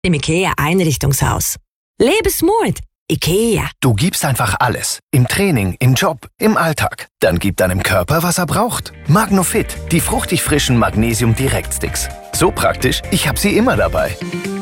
im IKEA-Einrichtungshaus. Lebensmut. IKEA. Du gibst einfach alles. Im Training, im Job, im Alltag. Dann gib deinem Körper, was er braucht. Magnofit, die fruchtig frischen Magnesium-Direkt-Sticks. So praktisch, ich hab sie immer dabei.